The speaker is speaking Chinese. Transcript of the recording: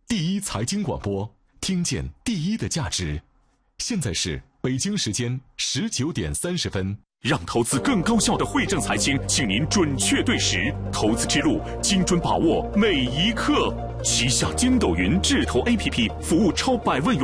第一财经广播，听见第一的价值。现在是北京时间19:30。 让投资更高效的惠正财经，请您准确对时，投资之路精准把握每一刻。旗下筋斗云智投 APP 服务超100万用